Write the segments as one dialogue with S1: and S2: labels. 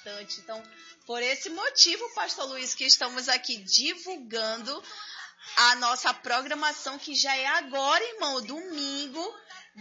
S1: bastante. Então, por esse motivo, Pastor Luiz, que estamos aqui divulgando a nossa programação, que já é agora, irmão, domingo,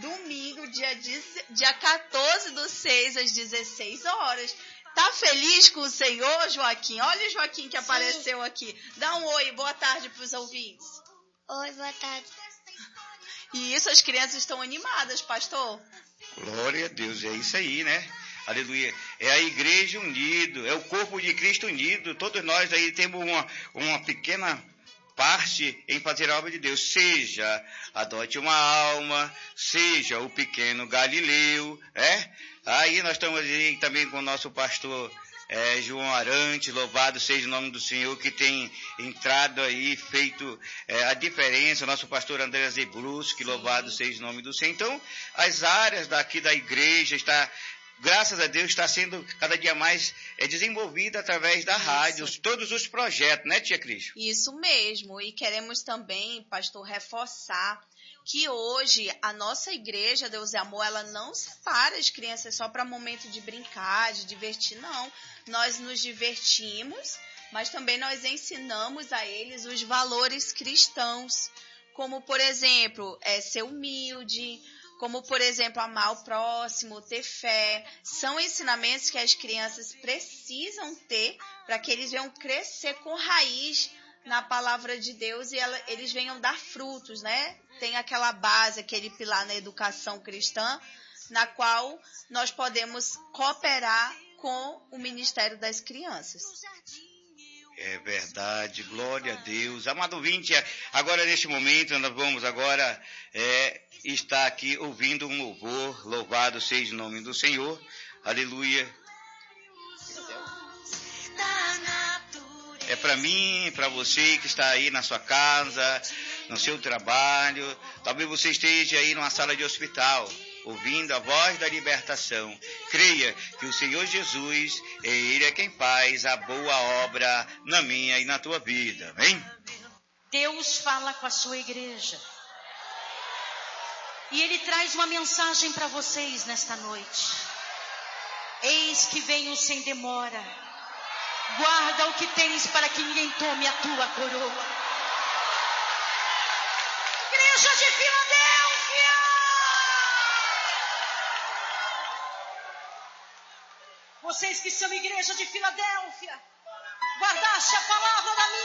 S1: dia 14/6, às 16 horas. Tá feliz com o Senhor, Joaquim? Olha o Joaquim que apareceu aqui. Dá um oi, boa tarde para os ouvintes.
S2: Oi, boa tarde.
S1: E isso, as crianças estão animadas, pastor?
S3: Glória a Deus, é isso aí, né? Aleluia. É a igreja unida, é o corpo de Cristo unido. Todos nós aí temos uma pequena parte em fazer a obra de Deus. Seja adote uma alma, seja o pequeno Galileu, Aí nós estamos aí também com o nosso pastor João Arantes, louvado seja o nome do Senhor, que tem entrado aí, feito a diferença, o nosso pastor André Zebrus, que louvado seja o nome do Senhor. Então, as áreas daqui da igreja graças a Deus, está sendo cada dia mais desenvolvida através da rádio, todos os projetos, né, tia Cris?
S1: Isso mesmo, e queremos também, pastor, reforçar que hoje a nossa igreja, Deus é Amor, ela não separa as crianças só para momento de brincar, de divertir, não. Nós nos divertimos, mas também nós ensinamos a eles os valores cristãos, como, por exemplo, ser humilde, como, por exemplo, amar o próximo, ter fé. São ensinamentos que as crianças precisam ter para que eles venham crescer com raiz na palavra de Deus e eles venham dar frutos, né? Tem aquela base, aquele pilar na educação cristã, na qual nós podemos cooperar com o Ministério das Crianças.
S3: É verdade, glória a Deus. Amado ouvinte, agora neste momento nós vamos agora estar aqui ouvindo um louvor, louvado seja o nome do Senhor, aleluia. É para mim, para você que está aí na sua casa, no seu trabalho, talvez você esteja aí numa sala de hospital, ouvindo a voz da libertação. Creia que o Senhor Jesus, Ele é quem faz a boa obra na minha e na tua vida. Amém?
S4: Deus fala com a sua igreja. E Ele traz uma mensagem para vocês nesta noite. Eis que venho sem demora. Guarda o que tens para que ninguém tome a tua coroa. Igreja de Filadélfia! Vocês que são igreja de Filadélfia, guardaste a palavra da minha